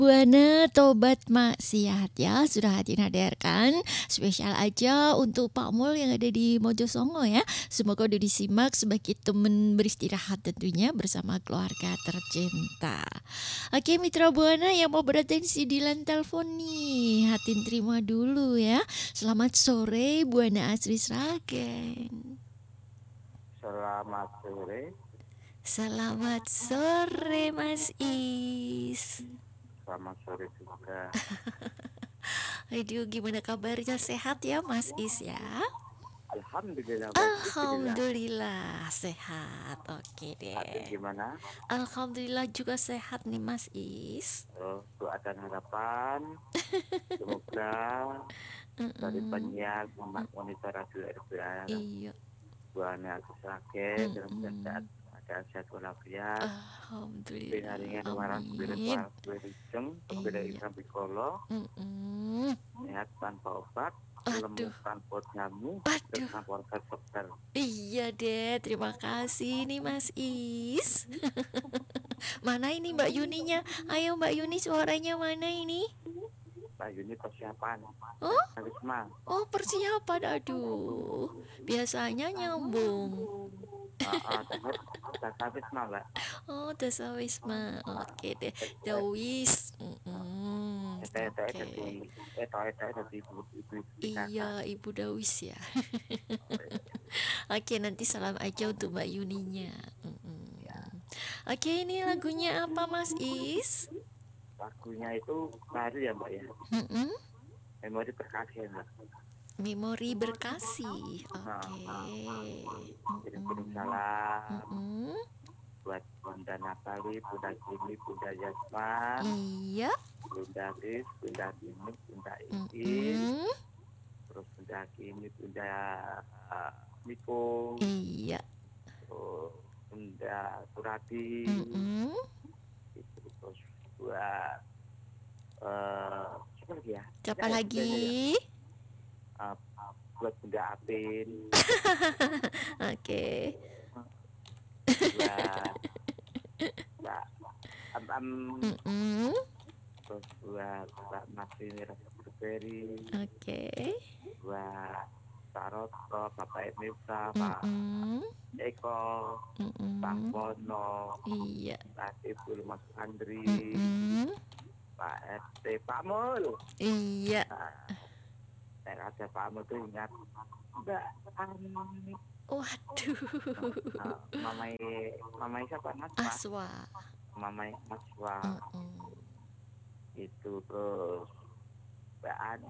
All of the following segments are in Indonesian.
Buana Tobat Maksiat ya sudah hadirkan spesial aja untuk Pak Mul yang ada di Mojosongo ya. Semoga udah disimak sebagai teman beristirahat tentunya bersama keluarga tercinta. Oke Mitra Buana yang mau beratensi di line telepon nih, Hatin terima dulu ya. Selamat sore Buana Asri Sragen. Selamat sore. Selamat sore Mas Is. Selamat sore juga. Aduh, gimana kabarnya? Sehat ya Mas Is ya? Alhamdulillah baik. Alhamdulillah sehat. Oke Ada deh. gimana? Alhamdulillah juga sehat nih Mas Is. Doa dan harapan. Semoga dari banyak wanita radio RPA Iya. Buana sakit dalam keadaan sehat walafiat. Alhamdulillah. Harinya kemarin bericeng, berbeda ikram psikolo. Sehat tanpa obat. Lemuk tanpa jamu. Tanpa dokter. Iya deh, terima kasih nih Mas Is. Mana ini Mbak Yuninya? Ayo Mbak Yuni suaranya mana ini? Mbak Yuni persiapan. Oh? Persiapan, aduh. Biasanya nyambung. Dasawisma Mbak. Oh, Dasawisma. Oke deh. Dawis. Iya, Ibu Dawis ya. Oke, nanti salam aja untuk Mbak Yuninya. Oke, ini lagunya apa Mas Is? Lagunya itu baru ya Mbak ya. Memori Berkasih Mbak. Memori Berkasih. Oke. Kirim salam buat Bunda Natali, Bunda Kimi, Bunda Yasman. Iya. Bunda Riz, Bunda Kimi, Bunda Iin. Terus Bunda Kimi, Bunda Miko. Iya. Bunda Surati. Terus buat siapa lagi ya? Siapa lagi? Buat Bunda Apin. Oke. Buat Mbak terus buat Mbak Masini Raspberry. Oke. Buat Pak Roto, Bapak Emilsa, Pak Eko, Pak Bono. Iya. Pak Ibu Mas Andri. Pak RT, Pak Mul. Iya. Saya ada Pak Mul tuh ingat Mbak Ani. Waduh. Mamai siapa Mas? Aswa. Mamai Aswa. Itu terus Mbak Ani.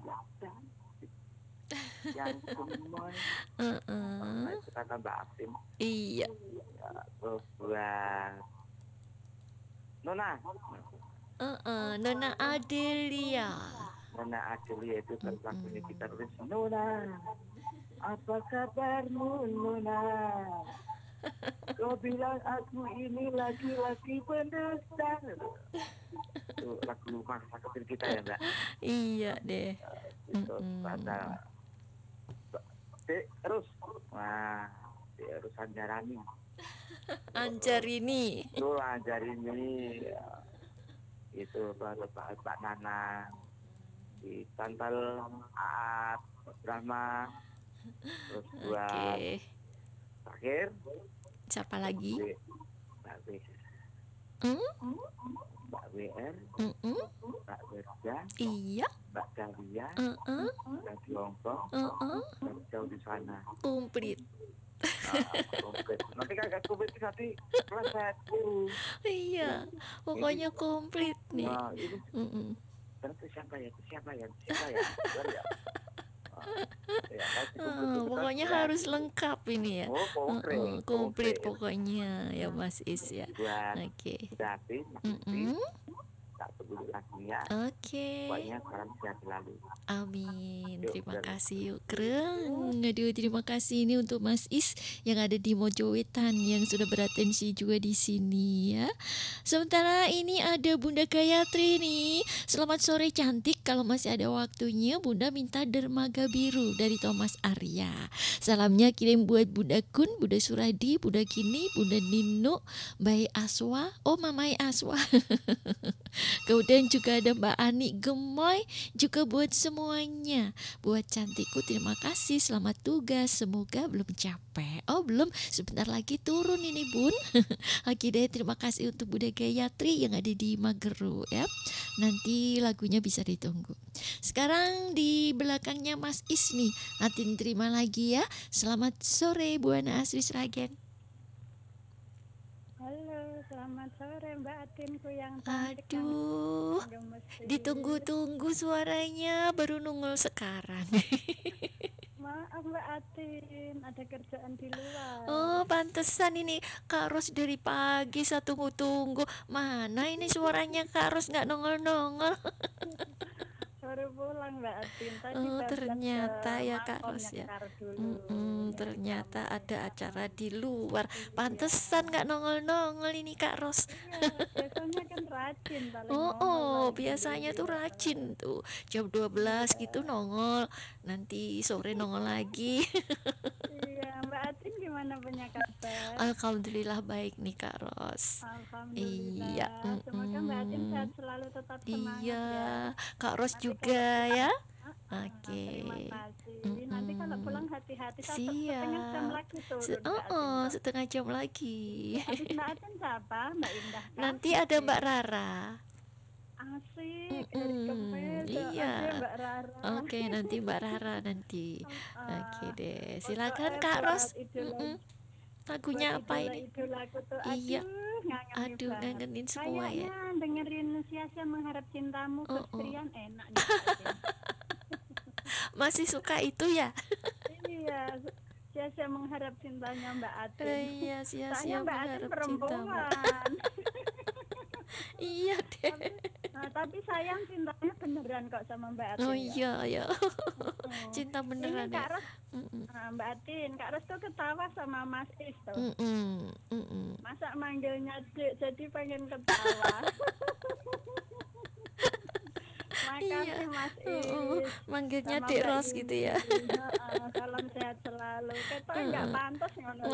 Yang semua. Itu kata Mbak Asim. Iya. Terus buat Nona. Nona Adelia. Nona Adelia itu kan lagunya kita tulis Nona. Apa kabarmu Nona? Kau bilang aku ini laki-laki pendusta. Itu lagu masa kecil kita ya Mbak. Iya deh. Itu pada terus terus Anjarani. Anjarini. Itu Anjarini. Itu Pak Nana. Di Tantal Aat Brahma. Terus buat terakhir siapa lagi? Mbak W. Mbak WR, Mbak Werja, iya, Mbak Dahlia, Mbak Tiongkok, dan jauh di sana. Komplit. Nanti kan gak komplit nanti kelas 1. Iya, pokoknya komplit nih. Terus siapa ya? Pokoknya harus lengkap ini ya. Komplit pokoknya ya Mas Is ya. Oke. Oke. Amin. Terima kasih Yukreng. Aduh, terima kasih ini untuk Mas Is yang ada di Mojowetan yang sudah beratensi juga di sini ya. Sementara ini ada Bunda Gayatri nih. Selamat sore cantik, kalau masih ada waktunya Bunda minta dermaga biru dari Thomas Arya. Salamnya kirim buat Bunda Kun, Bunda Suradi, Bunda Kini, Bunda Nino, Mbak Aswa, oh Mamai Aswa. Kemudian juga ada Mbak Ani Gemoy, juga buat semuanya. Buat cantikku terima kasih, selamat tugas, semoga belum capek. Oh belum, sebentar lagi turun ini Bun. Oke deh, terima kasih untuk Bunda Gayatri yang ada di Mageru ya. Nanti lagunya bisa ditunggu. Sekarang di belakangnya Mas Is nih, nanti terima lagi ya. Selamat sore Bu Ana Asri Sragen. Halo, selamat sore Mbak Atinku yang cantik. Aduh, ditunggu-tunggu suaranya baru nongol sekarang. Maaf Mbak Atin, ada kerjaan di luar. Oh, pantesan ini Kak Ros dari pagi saya tunggu-tunggu. Mana ini suaranya Kak Ros nggak nongol-nongol. Baru pulang Mbak Atin. Tadi Oh, ternyata ya Kak Makom Ros ya. nyekar dulu. Ternyata ada acara di luar. Pantesan nggak nongol-nongol ini Kak Ros. Iya, biasanya kan rajin paling Oh, nongol lagi. biasanya tuh rajin tuh. Jam 12 gitu nongol. Nanti sore nongol lagi. Iya, Mbak Atin gimana punya kabar? Alhamdulillah baik nih Kak Ros. Alhamdulillah. Iya, Semoga Mbak Atin sehat selalu, tetap semangat Iya, ya. Kak Ros Nanti juga ya. Oke. Terima kasih. Nanti kalau pulang hati-hati, Siap. setengah jam lagi turun. Mbak Atin. Setengah jam lagi. Habis Mbak Atin siapa? Mbak Indah kah? Nanti ada Mbak Rara. Asik, hari Kemis. Iya. Oke, Mbak Rara. Oke, nanti Mbak Rara nanti. Oke deh, silakan Pokoknya Kak buat Ros. idola- Lagunya buat apa ini? Idolaku tuh, Iya. ngangenin Aduh, banget. ngangenin semua ya. Kayaknya dengerin Sia-Sia Mengharap Cintamu Oh, Keserian enak nih. Mbak Atin. Masih suka itu ya? Iya, Sia-Sia Mengharap Cintanya Mbak Atin. Iya, Soalnya sia-sia Mbak Atin mengharap cintamu. perempuan. Iya deh. Tapi sayang cintanya beneran kok sama Mbak Atin. Oh ya. iya ya. Oh. Cinta beneran Ini Kak ya. Ros, Mbak Atin, Kak Ros tuh ketawa sama Mas Is tuh. Masa manggilnya Dek, jadi pengen ketawa. Makasih Mas Is. Manggilnya Sama Dek Mbak Ros Yuni. gitu ya. Salam sehat selalu. Ketok nggak pantas ngono.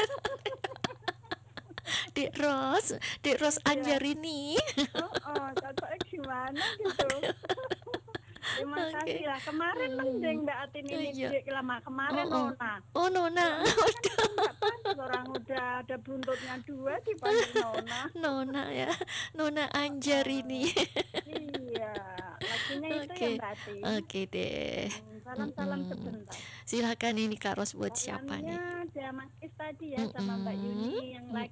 Dek Ros Anjarini. Cocoknya gimana gitu. Terima kasih lah. Kemarin mending Mbak Atin ini Iya. Dek lama. Kemarin Nona. Oh Nona. Nggak pantas, orang udah ada buntutnya 2 dipanggil Nona. Nona ya. Nona Anjarini. Iya, lagunya itu Oke. ya Mbak Atin. Oke deh. Salam-salam sebentar. Silakan ini Kak Ros buat siapa nih? Salamnya dia Mas Is tadi ya, sama Mbak Yuni yang lagi